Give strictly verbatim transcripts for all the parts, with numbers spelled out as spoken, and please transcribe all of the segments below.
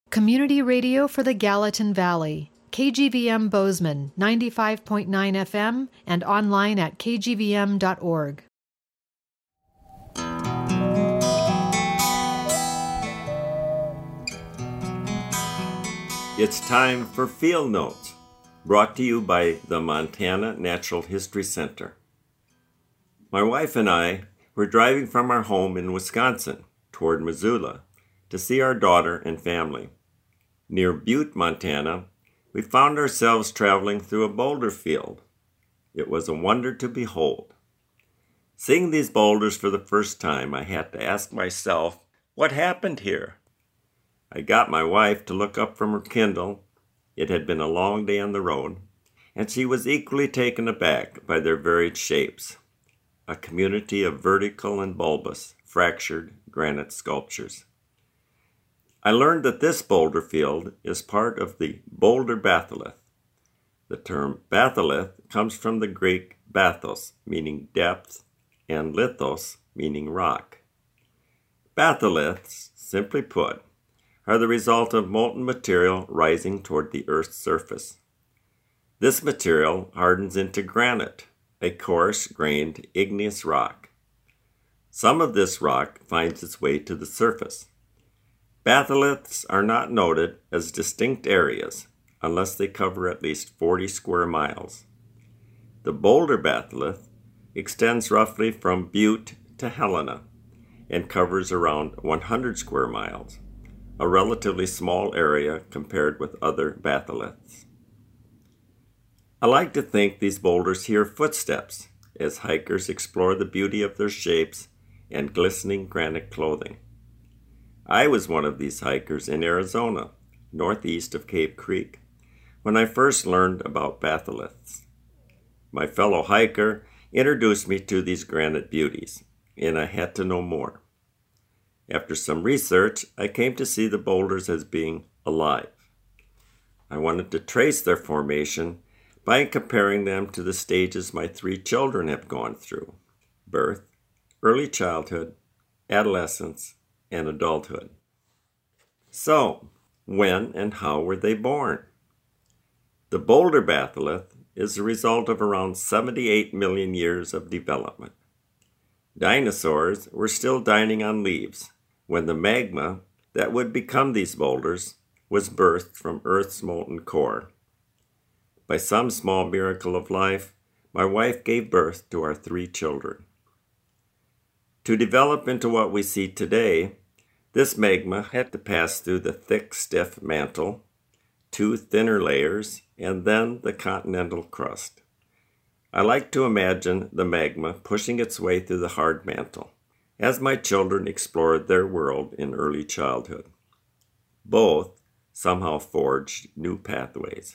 Community radio for the Gallatin Valley. K G V M Bozeman, ninety-five point nine F M, and online at k g v m dot org. It's time for Field Notes, brought to you by the Montana Natural History Center. My wife and I were driving from our home in Wisconsin toward Missoula to see our daughter and family. Near Butte, Montana, we found ourselves traveling through a boulder field. It was a wonder to behold. Seeing these boulders for the first time, I had to ask myself, what happened here? I got my wife to look up from her Kindle. It had been a long day on the road, and she was equally taken aback by their varied shapes. A community of vertical and bulbous, fractured granite sculptures. I learned that this boulder field is part of the Boulder Batholith. The term batholith comes from the Greek bathos, meaning depth, and lithos, meaning rock. Batholiths, simply put, are the result of molten material rising toward the Earth's surface. This material hardens into granite, a coarse-grained igneous rock. Some of this rock finds its way to the surface. Batholiths are not noted as distinct areas unless they cover at least forty square miles. The Boulder Batholith extends roughly from Butte to Helena and covers around one hundred square miles, a relatively small area compared with other batholiths. I like to think these boulders hear footsteps as hikers explore the beauty of their shapes and glistening granite clothing. I was one of these hikers in Arizona, northeast of Cave Creek, when I first learned about batholiths. My fellow hiker introduced me to these granite beauties, and I had to know more. After some research, I came to see the boulders as being alive. I wanted to trace their formation by comparing them to the stages my three children have gone through: birth, early childhood, adolescence, and adulthood. So, when and how were they born? The Boulder Batholith is the result of around seventy-eight million years of development. Dinosaurs were still dining on leaves when the magma that would become these boulders was birthed from Earth's molten core. By some small miracle of life, my wife gave birth to our three children. To develop into what we see today, this magma had to pass through the thick, stiff mantle, two thinner layers, and then the continental crust. I like to imagine the magma pushing its way through the hard mantle as my children explored their world in early childhood. Both somehow forged new pathways.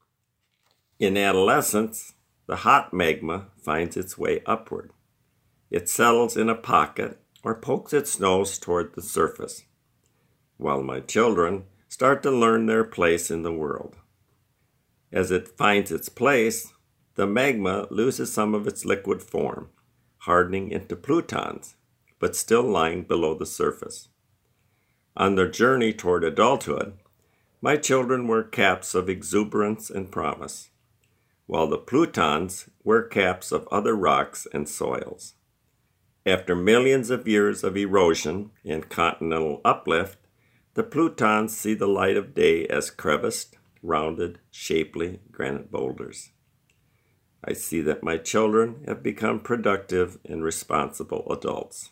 In adolescence, the hot magma finds its way upward. It settles in a pocket or pokes its nose toward the surface, while my children start to learn their place in the world. As it finds its place, the magma loses some of its liquid form, hardening into plutons, but still lying below the surface. On their journey toward adulthood, my children wear caps of exuberance and promise, while the plutons wear caps of other rocks and soils. After millions of years of erosion and continental uplift, the plutons see the light of day as creviced, rounded, shapely granite boulders. I see that my children have become productive and responsible adults.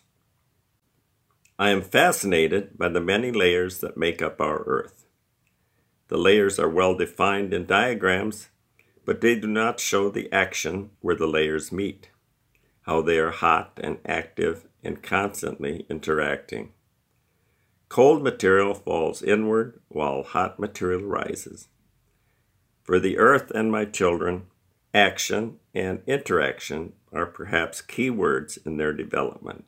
I am fascinated by the many layers that make up our Earth. The layers are well defined in diagrams, but they do not show the action where the layers meet, how they are hot and active and constantly interacting. Cold material falls inward while hot material rises. For the Earth and my children, action and interaction are perhaps key words in their development.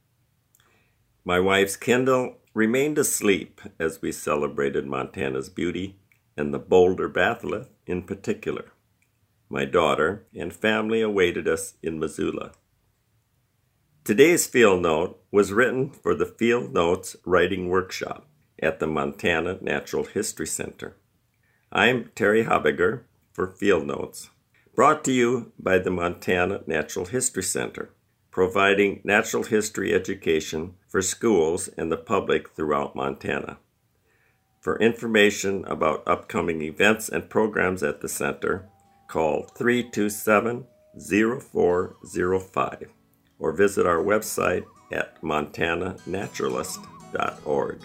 My wife's Kindle remained asleep as we celebrated Montana's beauty and the Boulder Batholith in particular. My daughter and family awaited us in Missoula. Today's field note was written for the Field Notes Writing Workshop at the Montana Natural History Center. I'm Terry Habiger for Field Notes, brought to you by the Montana Natural History Center, providing natural history education for schools and the public throughout Montana. For information about upcoming events and programs at the center, call three two seven, zero four zero five or visit our website at montana naturalist dot org.